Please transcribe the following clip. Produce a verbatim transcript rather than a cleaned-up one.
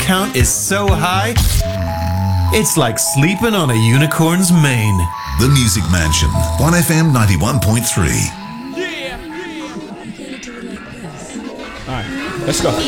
count is so high, it's like sleeping on a unicorn's mane. The Music Mansion, one F M ninety-one point three. All right, let's go.